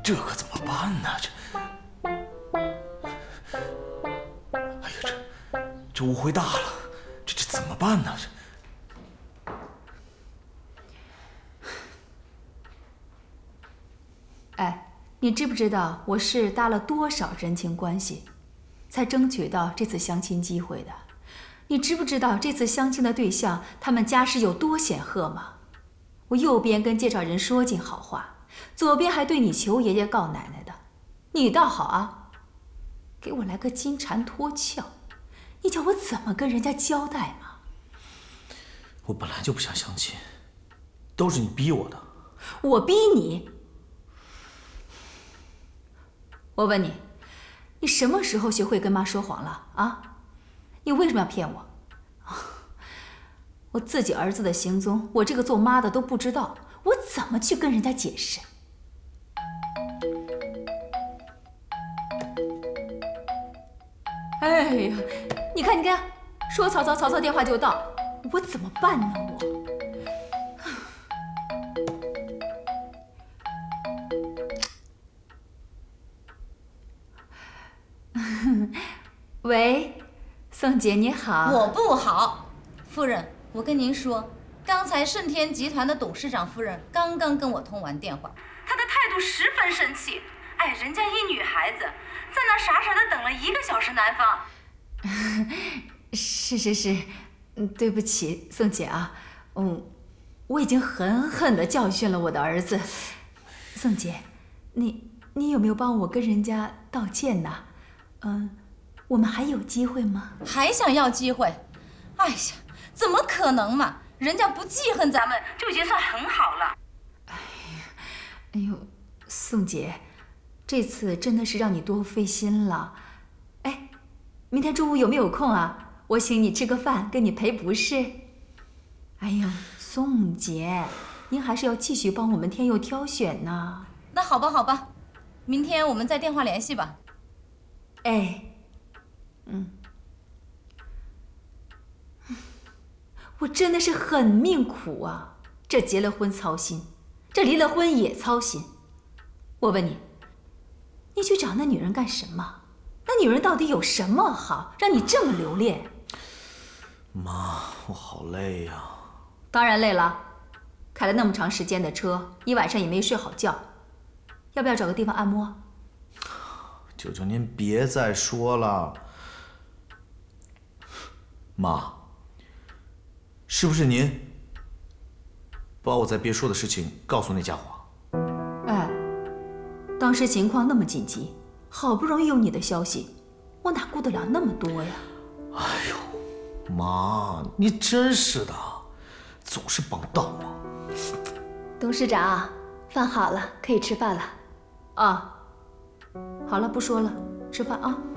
这可怎么办呢？哎呀，这误会大了，这怎么办呢？ 哎，你知不知道我是搭了多少人情关系，才争取到这次相亲机会的？你知不知道这次相亲的对象他们家世有多显赫吗？我右边跟介绍人说尽好话，左边还对你求爷爷告奶奶的，你倒好啊，给我来个金蝉脱壳，你叫我怎么跟人家交代嘛？ 我本来就不想相亲，都是你逼我的。 我逼你？我问你，你什么时候学会跟妈说谎了啊？你为什么要骗我？我自己儿子的行踪，我这个做妈的都不知道，我怎么去跟人家解释？哎呀，你看，说曹操电话就到，我怎么办呢？喂，宋姐你好。 我不好，夫人，我跟您说，刚才盛天集团的董事长夫人刚刚跟我通完电话，她的态度十分生气。哎，人家一女孩子在那傻傻的等了1个小时男方。 是，对不起，宋姐啊，我已经狠狠地教训了我的儿子。宋姐，你有没有帮我跟人家道歉呢？我们还有机会吗？ 还想要机会？哎呀，怎么可能嘛！人家不记恨咱们就已经算很好了。 哎呦，宋姐，这次真的是让你多费心了。哎，明天中午有没有空啊？我请你吃个饭，跟你赔不是。哎呦，宋姐，您还是要继续帮我们天佑挑选呢。 那好吧，明天我们再电话联系吧。 哎，我真的是很命苦啊！这结了婚操心，这离了婚也操心。我问你，你去找那女人干什么？那女人到底有什么好，让你这么留恋？ 妈，我好累呀。 当然累了，开了那么长时间的车，一晚上也没睡好觉。要不要找个地方按摩？ 求求您别再说了。妈，是不是您把我在别说的事情告诉那家伙？ 哎，当时情况那么紧急，好不容易有你的消息，我哪顾得了那么多呀？ 哎呦，妈，你真是的，总是帮倒忙。 董事长，饭好了，可以吃饭了。啊，好了，不说了，吃饭啊。